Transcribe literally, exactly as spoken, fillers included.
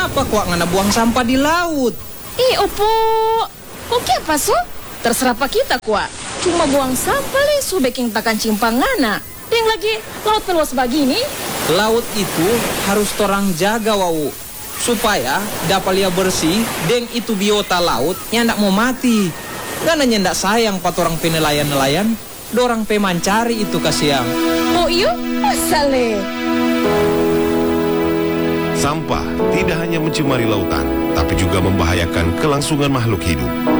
Apa kok ngana buang sampah di laut? Ih, opo. Oke apa so? Terserah pak kita kuat. Cuma buang sampah le su beking takan cimpangana. Deng lagi laut meluas begini. Laut itu harus torang jaga wau, supaya dapat lia bersih. Deng itu biota laut yang ndak mau mati. Karena nyendak sayang pat orang penelayan-nelayan, dorang pemancari itu kasiang. Oh iyo, asale. Sampah tidak hanya mencemari lautan, tapi juga membahayakan kelangsungan makhluk hidup.